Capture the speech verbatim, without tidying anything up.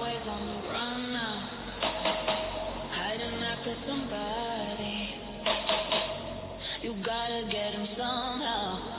always on the run now, hiding after somebody. You gotta get him somehow.